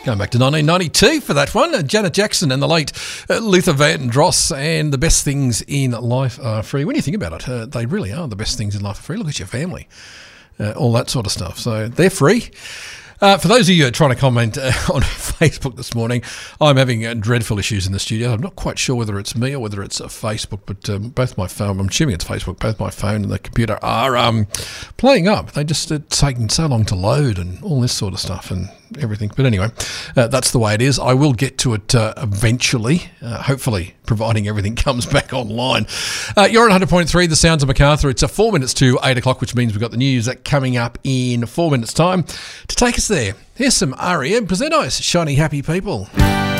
Going back to 1992 for that one. Janet Jackson and the late Luther Vandross, and the best things in life are free. When you think about it, they really are the best things in life are free. Look at your family, all that sort of stuff. So they're free. For those of you trying to comment on Facebook this morning, I'm having dreadful issues in the studio. I'm not quite sure whether it's me or whether it's Facebook, but both my phone, I'm assuming it's Facebook, both my phone and the computer are playing up. They just are taking so long to load and all this sort of stuff and everything. But anyway, that's the way it is. I will get to it eventually, hopefully, providing everything comes back online. You're on 100.3, the sounds of Macarthur. It's 4 minutes to 8 o'clock, which means we've got the news coming up in 4 minutes' time. To take us there, here's some R.E.M. Present Ice, Shiny Happy People.